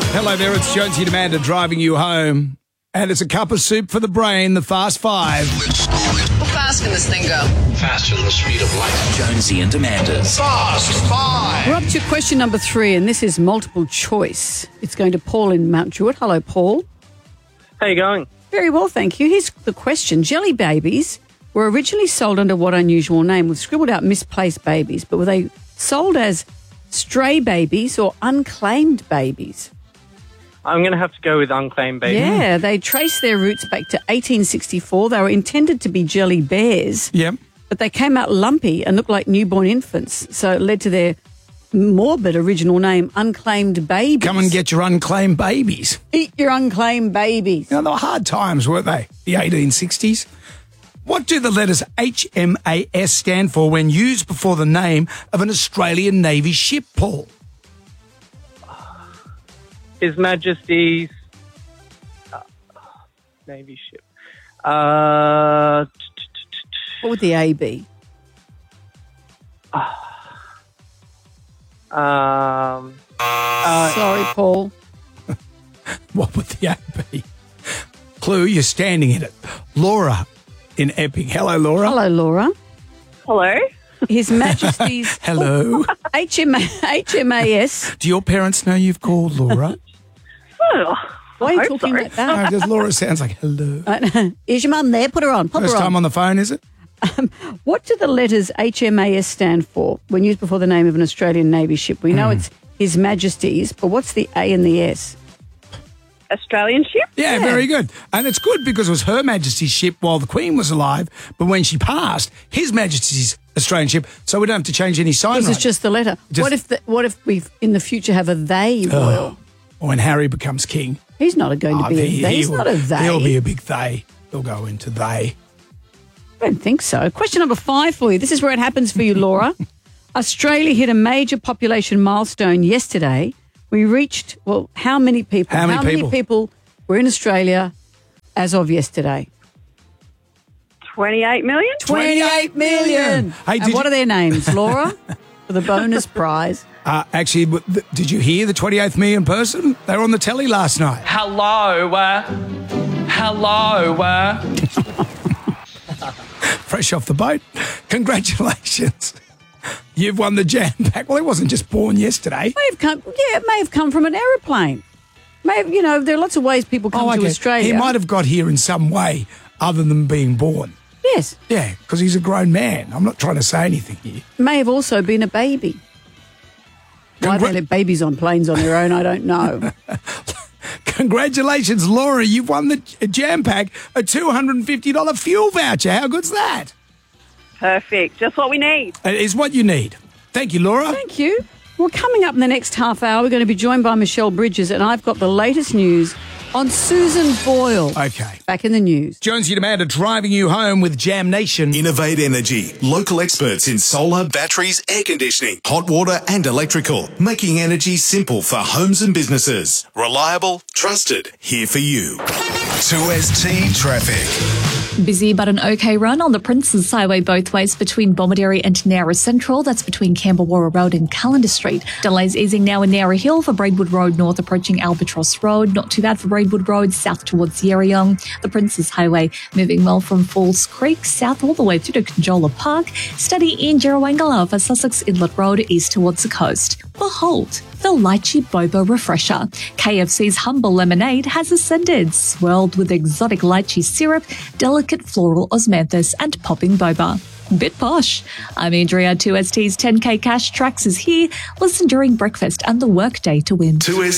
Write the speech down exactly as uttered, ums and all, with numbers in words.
Hello there, it's Jonesy and Amanda driving you home. And it's a cup of soup for the brain, the Fast Five. How fast can this thing go? Faster than the speed of light. Jonesy and Amanda's Fast Five. We're up to question number three, and this is multiple choice. It's going to Paul in Mount Druitt. Hello, Paul. How you going? Very well, thank you. Here's the question. Jelly babies were originally sold under what unusual name? We've scribbled out misplaced babies, but were they sold as stray babies or unclaimed babies? I'm going to have to go with unclaimed baby. Yeah, they trace their roots back to eighteen sixty-four. They were intended to be jelly bears, Yep. but they came out lumpy and looked like newborn infants, so it led to their morbid original name, unclaimed babies. Come and get your unclaimed babies. Eat your unclaimed babies. You know, they were hard times, weren't they? The eighteen sixties. What do the letters H M A S stand for when used before the name of an Australian Navy ship, Paul? His Majesty's uh, Navy ship. Uh, What would the A be? um, uh, Sorry, Paul. What would the A be? Clue, you're standing in it. Laura in Epping. Hello, Laura. Hello, Laura. Hello. His Majesty's Hello. H M A H M A S. Do your parents know you've called Laura? Oh, Why are you I hope talking so. like that? No, just Laura sounds like hello. Uh, Is your mum there? Put her on. Pop First her on. time on the phone, is it? What do the letters H M A S stand for when used before the name of an Australian Navy ship? We know Hmm. it's His Majesty's, but what's the A and the S? Australian ship? Yeah, very good. And it's good because it was Her Majesty's ship while the Queen was alive, but when she passed, His Majesty's Australian ship, so we don't have to change any sign. This is right. just the letter. Just- what if the, what if we in the future have a they royal? Or when Harry becomes king. He's not going to Oh, be a he- they. he He's will- not a they. He'll be a big they. He'll go into they. I don't think so. Question number five for you. This is where it happens for you, Laura. Australia hit a major population milestone yesterday. We reached, well, how many people? How many people? people were in Australia as of yesterday? twenty-eight million? twenty-eight million. Hey, and did what you- are their names, Laura? For the bonus prize. Uh, actually, w- th- did you hear the twenty-eighth million person? They were on the telly last night. Hello, uh, hello, uh. Fresh off the boat. Congratulations. You've won the jam pack. Well, it wasn't just born yesterday. May have come, yeah, it may have come from an aeroplane. May have, you know, there are lots of ways people come Oh, to okay. Australia. He might have got here in some way other than being born. Yes. Yeah, because he's a grown man. I'm not trying to say anything here. May have also been a baby. Why Congra- they let babies on planes on their own, I don't know. Congratulations, Laura. You've won the j- jam pack, a two hundred fifty dollars fuel voucher. How good's that? Perfect. Just what we need. It is what you need. Thank you, Laura. Thank you. Well, coming up in the next half hour, we're going to be joined by Michelle Bridges, and I've got the latest news on Susan Boyle. Okay. Back in the news. Jonesy and Amanda driving you home with Jam Nation. Innovate Energy, local experts in solar, batteries, air conditioning, hot water and electrical, making energy simple for homes and businesses. Reliable, trusted, here for you. two S T Traffic. Busy but an okay run on the Princes Highway both ways between Bomaderry and Nowra Central. That's between Camberwarra Road and Calendar Street. Delays easing now in Nowra Hill for Braidwood Road north approaching Albatross Road. Not too bad for Braidwood Road south towards Yerriong. The Princes Highway moving well from Falls Creek south all the way through to Conjola Park. Steady in Jerrawangala for Sussex Inlet Road east towards the coast. Behold, the Lychee Boba Refresher. K F C's Humble Lemonade has ascended, swirled with exotic lychee syrup, delicate floral osmanthus and popping boba. Bit posh. I'm Andrea. two S T's ten K Cash Tracks is here. Listen during breakfast and the workday to win. two S